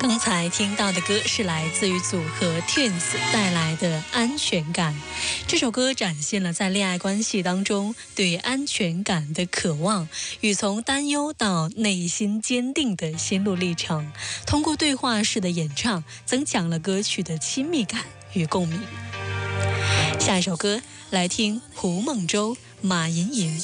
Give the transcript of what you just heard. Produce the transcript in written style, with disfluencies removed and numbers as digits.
刚才听到的歌是来自于组合 Twins 带来的《安全感》。这首歌展现了在恋爱关系当中对安全感的渴望与从担忧到内心坚定的心路历程，通过对话式的演唱增强了歌曲的亲密感与共鸣。下一首歌来听胡梦舟、马莹莹